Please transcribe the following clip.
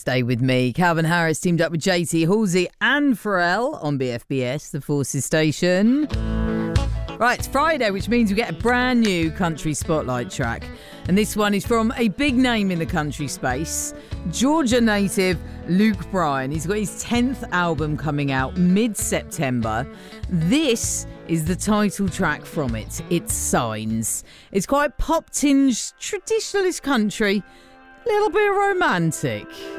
Stay with me. Calvin Harris teamed up with JT Halsey and Pharrell on BFBS, the Forces station. Right, it's Friday, which means we get a brand new country spotlight track. And this one is from a big name in the country space, Georgia native Luke Bryan. He's got his 10th album coming out mid-September. This is the title track from it. It's Signs. It's quite pop-tinged, traditionalist country, a little bit romantic.